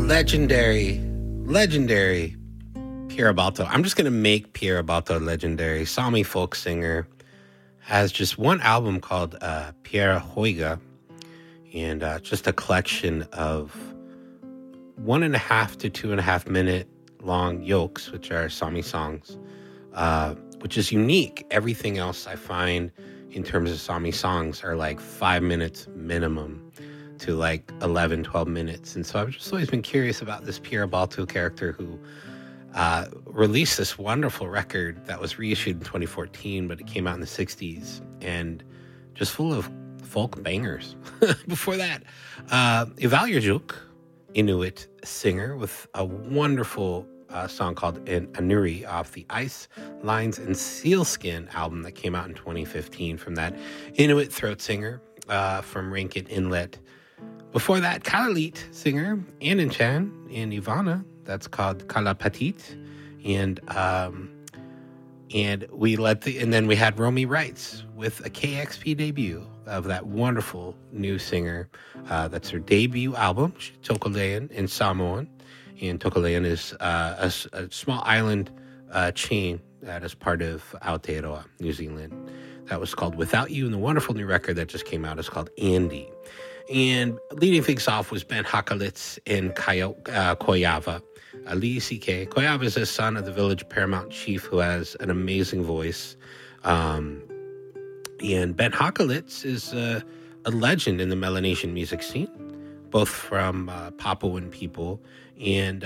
legendary Pierre Balto. I'm just going to make Pierre Balto legendary. Sami folk singer, has just one album called Pierre Hoiga, and just a collection of 1.5 to 2.5 minute long yokes, which are Sami songs, which is unique. Everything else I find in terms of Sami songs are like 5 minutes minimum to like 11, 12 minutes. And so I've just always been curious about this Pierre Balto character who released this wonderful record that was reissued in 2014, but it came out in the 60s and just full of folk bangers. Before that, Ivalurjuk, Inuit singer, with a wonderful song called Anuri off the Ice, Lines, and Sealskin album that came out in 2015 from that Inuit throat singer from Rankin Inlet. Before that, Kalalit singer, Anin-chan and Ivana, that's called Kalapatit. And then we had Romy Wrights with a KXP debut of that wonderful new singer. That's her debut album, Tokolean, in Samoan. And Tokolean is a small island chain that is part of Aotearoa, New Zealand. That was called Without You, and the wonderful new record that just came out is called Andy. And leading things off was Ben Hakalits and Koyava. Ali CK. Koyava is the son of the village paramount chief who has an amazing voice. And Ben Hakalits is a legend in the Melanesian music scene, both from Papuan people. And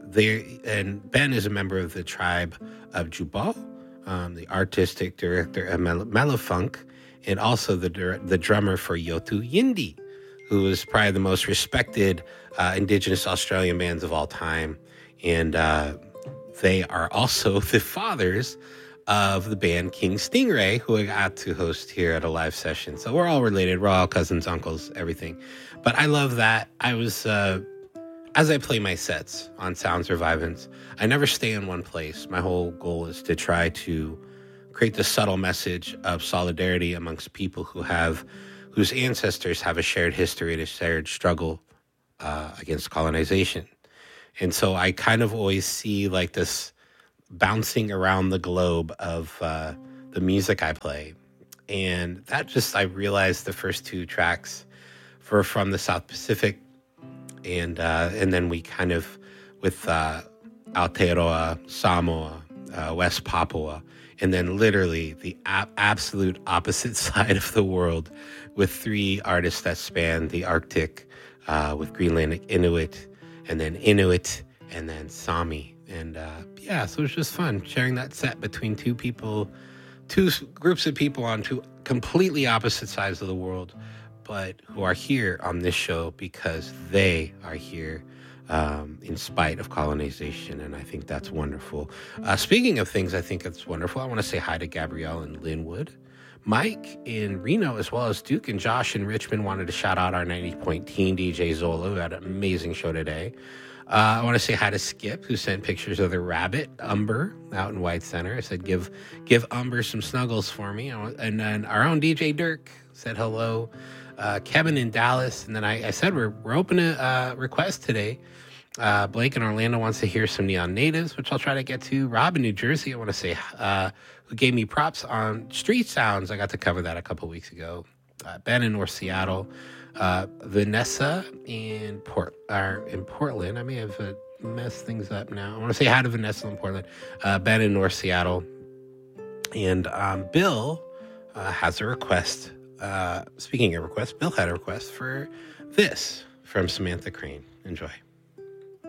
Ben is a member of the tribe of Jubal, the artistic director of Melafunk, and also the drummer for Yotu Yindi, who is probably the most respected Indigenous Australian bands of all time. And they are also the fathers of the band King Stingray, who I got to host here at a live session. So we're all related. We're all cousins, uncles, everything. But I love that. I was, as I play my sets on Sounds Revivance, I never stay in one place. My whole goal is to try to create the subtle message of solidarity amongst people whose ancestors have a shared history and a shared struggle against colonization. And so I kind of always see like this bouncing around the globe of the music I play. And that just, I realized the first two tracks were from the South Pacific. And then we kind of, with Aotearoa, Samoa, West Papua, and then literally the absolute opposite side of the world with 3 artists that span the Arctic, with Greenlandic Inuit, and then Inuit, and then Sami. And so it was just fun sharing that set between two groups of people on 2 completely opposite sides of the world, but who are here on this show because they are here in spite of colonization. And I think that's wonderful. Speaking of things I think it's wonderful, I want to say hi to Gabrielle in Linwood. Mike in Reno, as well as Duke and Josh in Richmond, wanted to shout out our 90-point teen DJ Zola, who had an amazing show today. I want to say hi to Skip, who sent pictures of the rabbit, Umber, out in White Center. I said, give Umber some snuggles for me. And then our own DJ Dirk said hello. Kevin in Dallas. And then I said, we're open to requests today. Blake in Orlando wants to hear some Neon Natives, which I'll try to get to. Rob in New Jersey, I want to say, who gave me props on Street Sounds. I got to cover that a couple weeks ago. Ben in North Seattle. Vanessa in Portland. I may have messed things up now. I want to say hi to Vanessa in Portland. Ben in North Seattle. And Bill has a request. Speaking of requests, Bill had a request for this from Samantha Crane. Enjoy.